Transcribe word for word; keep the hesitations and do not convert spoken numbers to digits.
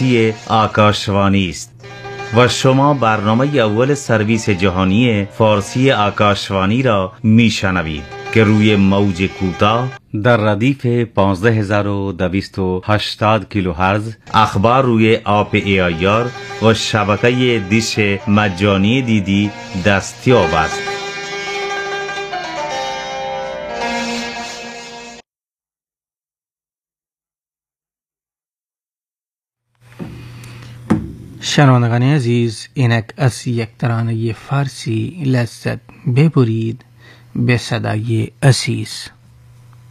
صوتی آکاشوانی است و شما برنامه اول سرویس جهانی فارسی آکاشوانی را میشنوید که روی موج کوتاه در ردیف پانزده هزار و دویست و هشتاد کیلوهرتز اخبار روی آپ ای آی آر و شبکه دیش مجانی دیدی دستیاب است. شنوندگان عزیز، اینک از یک ترانه فارسی لذت ببرید به صدای عزیز.